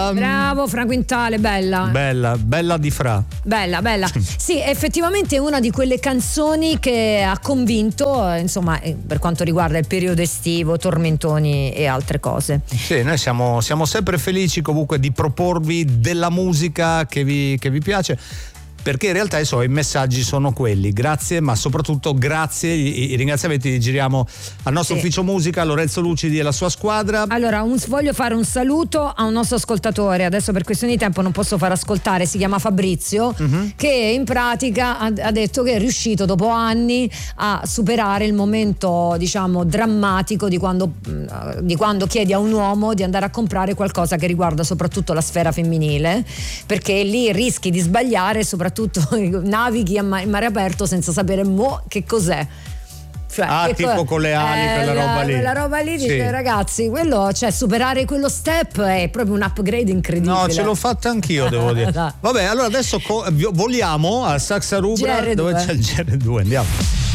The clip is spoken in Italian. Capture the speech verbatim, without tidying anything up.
Bella. Bravo, Fra Quintale, bella. Bella, bella di Fra. Bella, bella. Sì, effettivamente è una di quelle canzoni che ha convinto, insomma, per quanto riguarda il periodo estivo, tormentoni e altre cose. Sì, noi siamo, siamo sempre felici comunque di proporvi della musica che vi, che vi piace, perché in realtà so, i messaggi sono quelli. Grazie, ma soprattutto grazie, i, i ringraziamenti li giriamo al nostro sì. ufficio musica, Lorenzo Lucidi e la sua squadra. Allora, un, voglio fare un saluto a un nostro ascoltatore, adesso per questioni di tempo non posso far ascoltare, si chiama Fabrizio, uh-huh. che in pratica ha, ha detto che è riuscito dopo anni a superare il momento, diciamo, drammatico di quando, di quando chiedi a un uomo di andare a comprare qualcosa che riguarda soprattutto la sfera femminile, perché lì rischi di sbagliare, soprattutto navighi in mare aperto senza sapere mo che cos'è. Cioè, ah, tipo co- con le ali, eh, quella roba lì. Quella roba lì, sì. dice, ragazzi, quello, cioè superare quello step è proprio un upgrade incredibile. No, ce l'ho fatta anch'io, devo dire. Vabbè, allora adesso co- voliamo al Saxa Rubra, dove c'è il G R due, andiamo.